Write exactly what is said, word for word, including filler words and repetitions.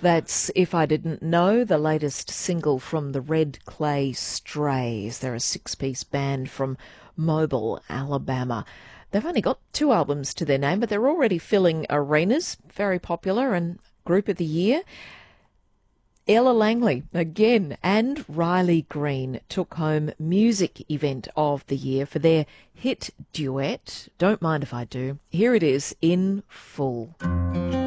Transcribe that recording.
That's If I Didn't Know, the latest single from the Red Clay Strays. They're a six-piece band from Mobile, Alabama. They've only got two albums to their name, but they're already filling arenas. Very popular and Group of the Year. Ella Langley, again, and Riley Green took home Music Event of the Year for their hit duet, Don't Mind If I Do. Here it is in full.